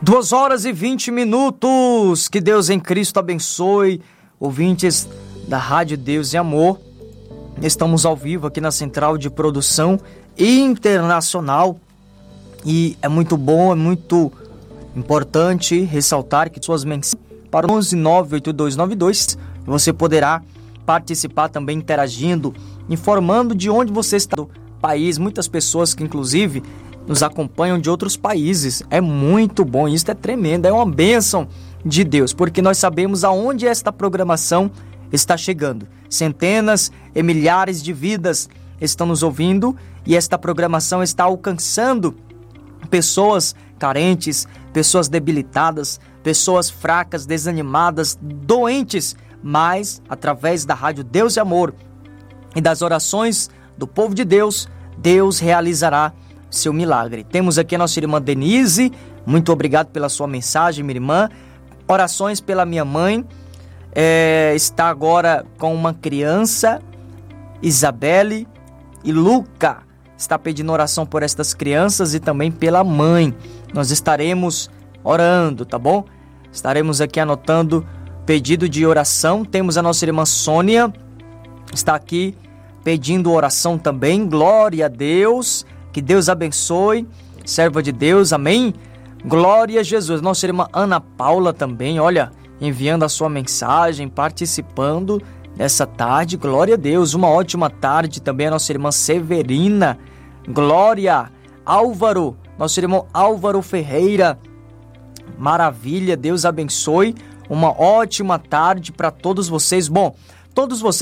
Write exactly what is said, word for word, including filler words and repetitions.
Duas horas e vinte minutos. Que Deus em Cristo abençoe, ouvintes da Rádio Deus e Amor. Estamos ao vivo aqui na Central de Produção Internacional e é muito bom, é muito importante ressaltar que suas mensagens para o onze nove oito dois nove dois você poderá participar também interagindo, informando de onde você está do país. Muitas pessoas que inclusive nos acompanham de outros países. É muito bom, isso é tremendo, é uma bênção de Deus, porque nós sabemos aonde esta programação está chegando. Centenas e milhares de vidas estão nos ouvindo e esta programação está alcançando pessoas carentes, pessoas debilitadas, pessoas fracas, desanimadas, doentes, mas através da Rádio Deus e Amor e das orações do povo de Deus, Deus realizará seu milagre. Temos aqui a nossa irmã Denise, muito obrigado pela sua mensagem, minha irmã. Orações pela minha mãe, é, está agora com uma criança, Isabelle e Luca, está pedindo oração por estas crianças e também pela mãe. Nós estaremos orando, tá bom? Estaremos aqui anotando pedido de oração. Temos a nossa irmã Sônia, está aqui pedindo oração também. Glória a Deus. Que Deus abençoe, serva de Deus, amém? Glória a Jesus. Nossa irmã Ana Paula também, olha, enviando a sua mensagem, participando dessa tarde. Glória a Deus, uma ótima tarde também a nossa irmã Severina. Glória. Álvaro, nosso irmão Álvaro Ferreira. Maravilha, Deus abençoe. Uma ótima tarde para todos vocês. Bom, todos vocês